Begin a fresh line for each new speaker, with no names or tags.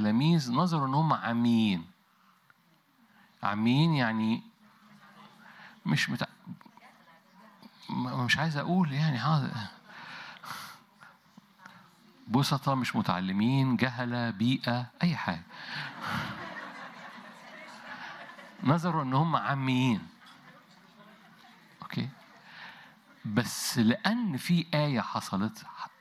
التلاميذ نظروا ان هم عميين. عميين يعني مش عايز اقول يعني بسطة، مش متعلمين، جهلة، بيئة، اي حاجة. نظروا ان هم عميين. اوكي، بس لأن في آية حصلت